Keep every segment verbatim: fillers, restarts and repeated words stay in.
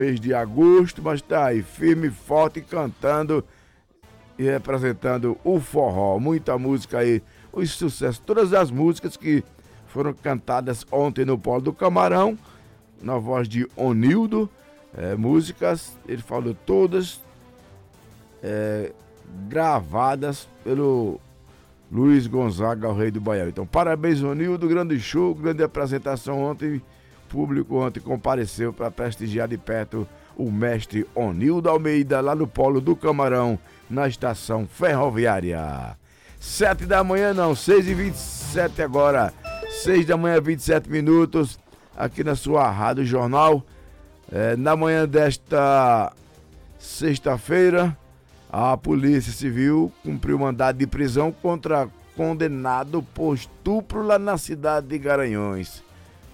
mês de agosto, mas tá aí firme e forte, cantando e representando o forró. Muita música aí, os sucessos, todas as músicas que foram cantadas ontem no Polo do Camarão, na voz de Onildo, é, músicas, ele falou todas, é, gravadas pelo Luiz Gonzaga, o rei do Baião. Então, parabéns, Onildo, grande show, grande apresentação ontem. O público ontem compareceu para prestigiar de perto o mestre Onildo Almeida, lá no Polo do Camarão, na estação ferroviária. Sete da manhã, não, seis e vinte e sete agora. Seis da manhã, vinte e sete minutos, aqui na sua Rádio Jornal. É, na manhã desta sexta-feira, a Polícia Civil cumpriu mandado de prisão contra condenado por estupro lá na cidade de Garanhuns.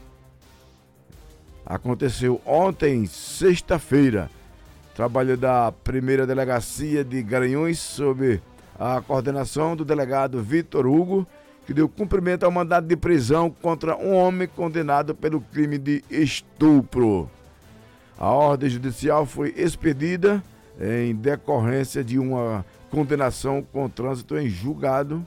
Aconteceu ontem, sexta-feira. Trabalho da primeira delegacia de Garanhuns, sob a coordenação do delegado Vitor Hugo, que deu cumprimento ao mandado de prisão contra um homem condenado pelo crime de estupro. A ordem judicial foi expedida em decorrência de uma condenação com trânsito em julgado,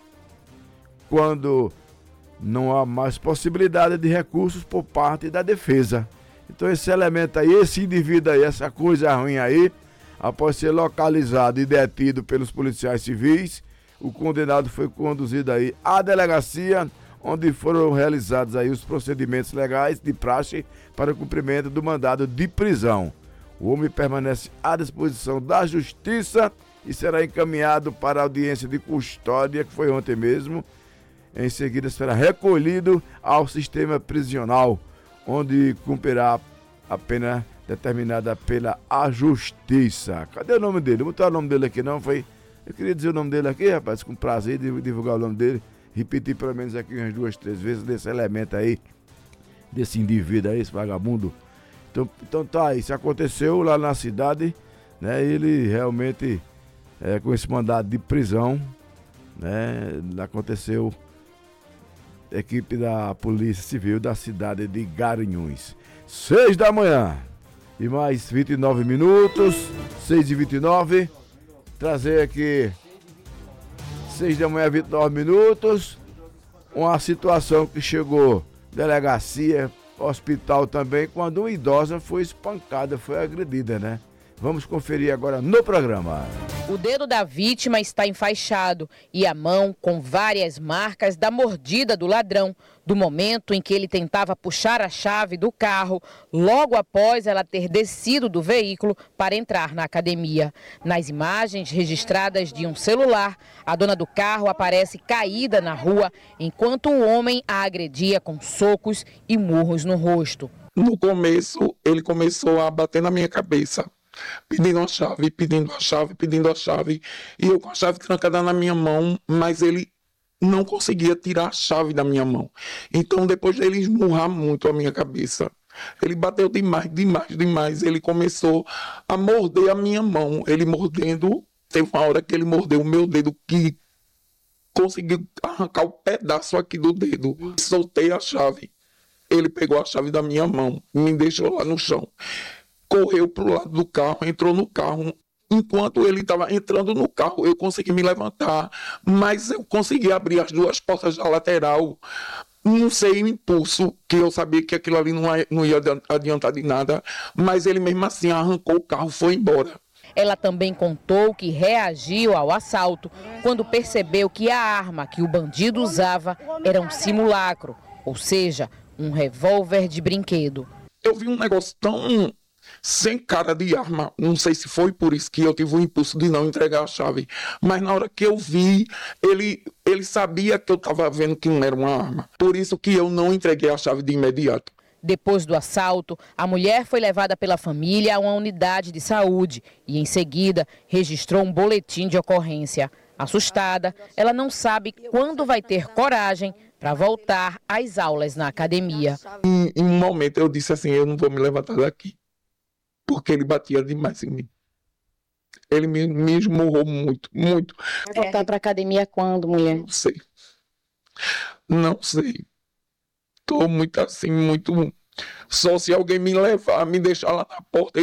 quando não há mais possibilidade de recursos por parte da defesa. Então esse elemento aí, esse indivíduo aí, essa coisa ruim aí, após ser localizado e detido pelos policiais civis, o condenado foi conduzido aí à delegacia, onde foram realizados aí os procedimentos legais de praxe para o cumprimento do mandado de prisão. O homem permanece à disposição da justiça e será encaminhado para a audiência de custódia, que foi ontem mesmo. Em seguida será recolhido ao sistema prisional, onde cumprirá a pena determinada pela a justiça. Cadê o nome dele? Não botar o nome dele aqui não, foi... Eu queria dizer o nome dele aqui, rapaz, com prazer de divulgar o nome dele. Repetir pelo menos aqui umas duas, três vezes desse elemento aí, desse indivíduo aí, esse vagabundo. Então, então tá, isso aconteceu lá na cidade, né? Ele realmente, é, com esse mandado de prisão, né? Aconteceu, equipe da Polícia Civil da cidade de Garanhuns. Seis da manhã e mais vinte e nove minutos, seis e vinte e nove. Trazer aqui, seis da manhã, vinte e nove minutos, uma situação que chegou, delegacia, hospital também, quando uma idosa foi espancada, foi agredida, né? Vamos conferir agora no programa. O dedo da vítima está enfaixado e a mão com várias marcas da mordida do ladrão, do momento em que ele tentava puxar a chave do carro, logo após ela ter descido do veículo para entrar na academia. Nas imagens registradas de um celular, a dona do carro aparece caída na rua, enquanto o homem a agredia com socos e murros no rosto. No começo, ele começou a bater na minha cabeça, pedindo a chave, pedindo a chave, pedindo a chave, e eu com a chave trancada na minha mão, mas ele não conseguia tirar a chave da minha mão. Então, depois dele esmurrar muito a minha cabeça, ele bateu demais, demais, demais. Ele começou a morder a minha mão. Ele mordendo, teve uma hora que ele mordeu o meu dedo, que conseguiu arrancar o pedaço aqui do dedo. Soltei a chave. Ele pegou a chave da minha mão, me deixou lá no chão. Correu para o lado do carro, entrou no carro. Enquanto ele estava entrando no carro, eu consegui me levantar, mas eu consegui abrir as duas portas da lateral. Não sei o impulso, que eu sabia que aquilo ali não, não ia adiantar de nada, mas ele mesmo assim arrancou o carro e foi embora. Ela também contou que reagiu ao assalto quando percebeu que a arma que o bandido usava era um simulacro, ou seja, um revólver de brinquedo. Eu vi um negócio tão sem cara de arma, não sei se foi por isso que eu tive o impulso de não entregar a chave, mas na hora que eu vi, ele, ele sabia que eu estava vendo que não era uma arma, por isso que eu não entreguei a chave de imediato. Depois do assalto, a mulher foi levada pela família a uma unidade de saúde e em seguida registrou um boletim de ocorrência. Assustada, ela não sabe quando vai ter coragem para voltar às aulas na academia. Em, em um momento eu disse assim, eu não vou me levantar daqui, porque ele batia demais em mim. Ele me, me esmurrou muito, muito. Vai voltar para a academia quando, mulher? Não sei. Não sei. Estou muito assim, muito... Só se alguém me levar, me deixar lá na porta.